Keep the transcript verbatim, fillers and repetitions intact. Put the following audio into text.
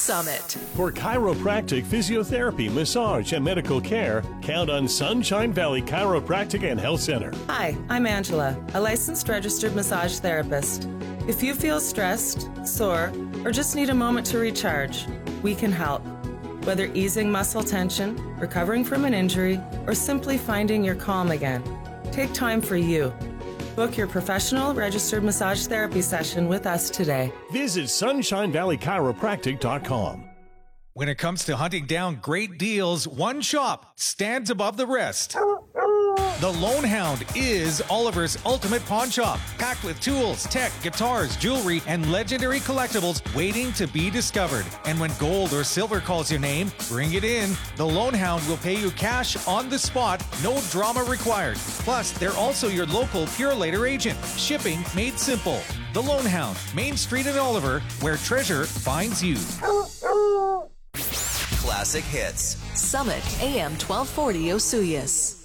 Summit. For chiropractic, physiotherapy, massage, and medical care, count on Sunshine Valley Chiropractic and Health Center. Hi, I'm Angela, a licensed registered massage therapist. If you feel stressed, sore, or just need a moment to recharge, we can help. Whether easing muscle tension, recovering from an injury, or simply finding your calm again, take time for you. Book your professional registered massage therapy session with us today. Visit sunshine valley chiropractic dot com. When it comes to hunting down great deals, one shop stands above the rest. The Lone Hound is Oliver's ultimate pawn shop, packed with tools, tech, guitars, jewelry, and legendary collectibles waiting to be discovered. And when gold or silver calls your name, bring it in. The Lone Hound will pay you cash on the spot, no drama required. Plus, they're also your local Pure Later agent. Shipping made simple. The Lone Hound, Main Street in Oliver, where treasure finds you. Classic hits. Summit A M twelve forty Osuyas.